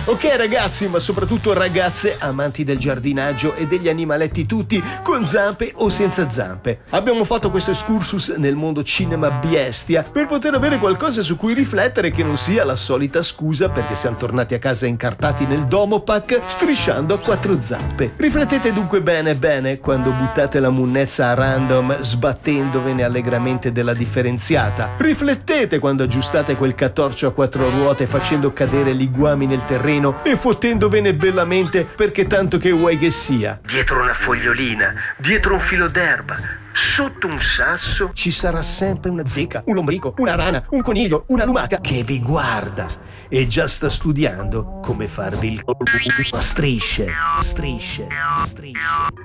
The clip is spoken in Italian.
Ok ragazzi, ma soprattutto ragazze amanti del giardinaggio e degli animaletti tutti, con zampe o senza zampe. Abbiamo fatto questo excursus nel mondo cinema bestia per poter avere qualcosa su cui riflettere che non sia la solita scusa perché siamo tornati a casa incartati nel Domopac strisciando a quattro zampe. Riflettete dunque bene quando buttate la munnezza a random sbattendovene allegramente della differenziata. Riflettete quando aggiustate quel catorcio a quattro ruote facendo cadere gli guami nel terreno e fottendovene bellamente perché tanto che vuoi che sia. Dietro una fogliolina, dietro un filo d'erba, sotto un sasso ci sarà sempre una zecca, un lombrico, una rana, un coniglio, una lumaca che vi guarda e già sta studiando come farvi il a strisce.